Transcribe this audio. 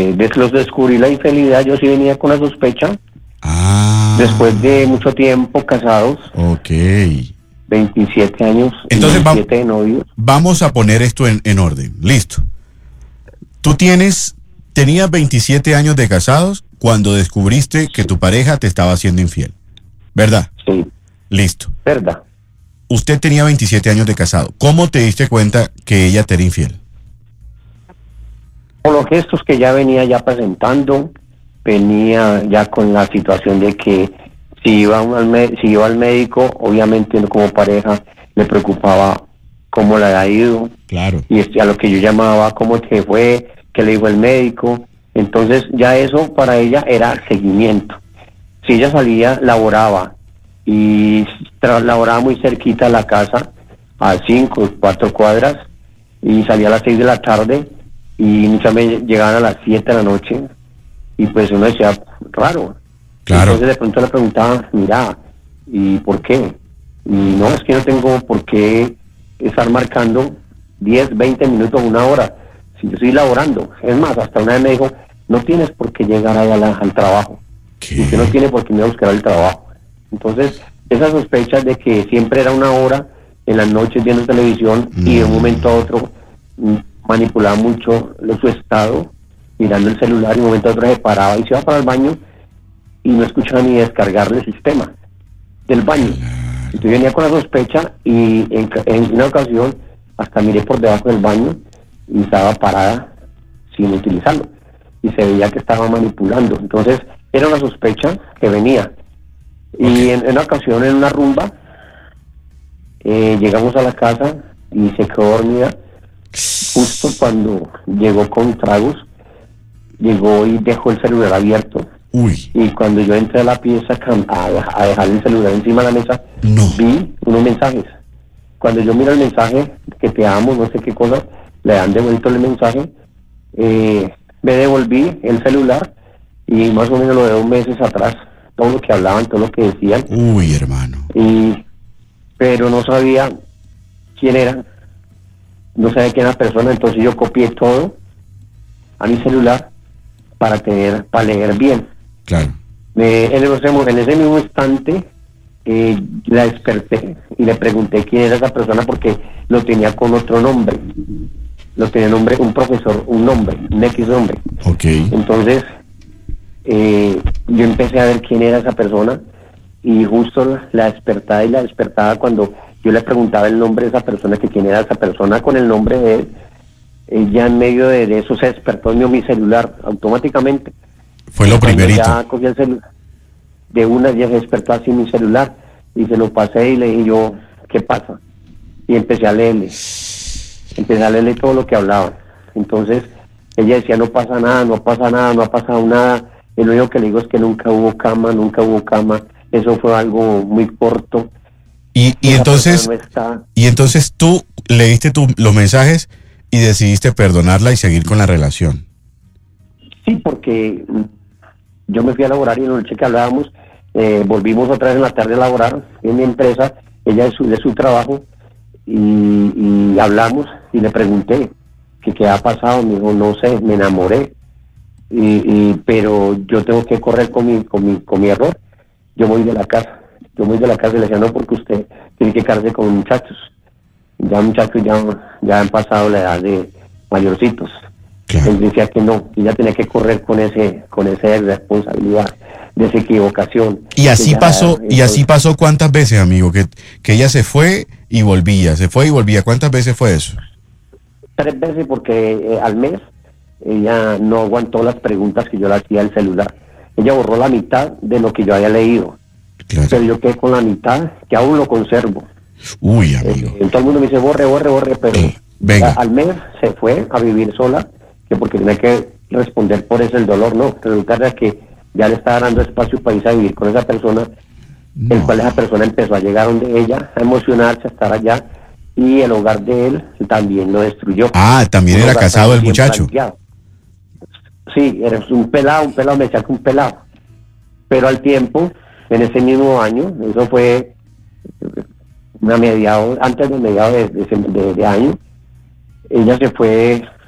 los descubrí la infidelidad. Yo sí venía con la sospecha. Ah. Después de mucho tiempo casados, Ok. 27 años, Entonces 27 de novios. vamos a poner esto en orden. Listo. Tú tenías 27 años de casados cuando descubriste que tu pareja te estaba haciendo infiel, ¿verdad? Sí, Listo. verdad. Usted tenía 27 años de casado. ¿Cómo te diste cuenta que ella te era infiel? Por los gestos que ya venía ya presentando, venía ya con la situación de que si iba al médico, obviamente como pareja le preocupaba cómo le había ido, Claro. y a lo que yo llamaba cómo te fue, qué le dijo el médico. Entonces ya eso para ella era seguimiento. Si ella salía, laboraba, y laboraba muy cerquita de la casa, a 5, 4 cuadras, y salía a las 6 de la tarde, y muchas veces llegaban a las 7 de la noche, y pues uno decía, raro. Claro. Entonces de pronto le preguntaba, mira, ¿y por qué? Y no, es que no tengo por qué estar marcando 10, 20 minutos, una hora, si yo estoy laborando. Es más, hasta una vez me dijo, no tienes por qué llegar ahí al trabajo. ¿Qué? Y usted no tiene por qué ir a buscar el trabajo. Entonces, esas sospechas de que siempre era una hora en las noches viendo televisión y de un momento a otro manipulaba mucho su estado, mirando el celular, y de un momento a otro se paraba y se iba para el baño y no escuchaba ni descargarle el sistema del baño. Entonces venía con la sospecha, y en una ocasión hasta miré por debajo del baño y estaba parada sin utilizarlo, y se veía que estaba manipulando. Entonces era una sospecha que venía. Y en una ocasión, en una rumba, llegamos a la casa y se quedó dormida. Justo cuando llegó con tragos, llegó y dejó el celular abierto. Uy. Y cuando yo entré a la pieza a dejar el celular encima de la mesa, No. vi unos mensajes. Cuando yo miro el mensaje, que te amo, no sé qué cosa, le dan de vuelto el mensaje, me devolví el celular, y más o menos lo de 2 meses atrás, todo lo que hablaban, todo lo que decían, Uy, hermano. pero no sabía quién era, no sabía quién era la persona. Entonces yo copié todo a mi celular para leer bien. Claro. En ese mismo instante la desperté y le pregunté quién era esa persona, porque lo tenía con otro nombre, un profesor, un X nombre. Ok. Entonces yo empecé a ver quién era esa persona, y justo la despertaba cuando yo le preguntaba el nombre de esa persona, que quién era esa persona con el nombre de él. Ya en medio de eso se despertó mi celular automáticamente. Fue lo Cuando primerito. ya cogí el celular, de una ya se despertó así mi celular, y se lo pasé y le dije yo, ¿qué pasa? Y empecé a leerle todo lo que hablaba. Entonces ella decía, no pasa nada, no ha pasado nada. El único que le digo es que nunca hubo cama. Eso fue algo muy corto. Y entonces, no está. y entonces tú leíste los mensajes y decidiste perdonarla y seguir con la relación. Sí, porque yo me fui a laborar, y en la noche que hablábamos, volvimos otra vez en la tarde a laborar en mi empresa, ella de su trabajo, y hablamos, y le pregunté que qué ha pasado. Me dijo, no sé, me enamoré, pero yo tengo que correr con mi error. Yo voy de la casa y le decía, no, porque usted tiene que quedarse con muchachos. Ya muchachos ya han pasado la edad de mayorcitos. Claro. Él decía que no, ella tenía que correr con esa responsabilidad, de esa equivocación. Y así pasó ¿cuántas veces, amigo? Que ella se fue y volvía, ¿cuántas veces fue eso? 3 veces, porque al mes ella no aguantó las preguntas que yo le hacía al celular. Ella borró la mitad de lo que yo había leído. Claro. Pero yo quedé con la mitad, que aún lo conservo. Uy, amigo. Todo el mundo me dice, borre, pero venga. Al mes se fue a vivir sola, que porque tenía que responder por eso el dolor. No, resulta que ya le estaba dando espacio para irse a vivir con esa persona, el cual esa persona empezó a llegar donde ella, a emocionarse, a estar allá, y el hogar de él también lo destruyó. Ah, también era casado el muchacho. Sí, era un pelado, me decía que un pelado. Pero al tiempo, en ese mismo año, eso fue antes del mediado de año, ella se fue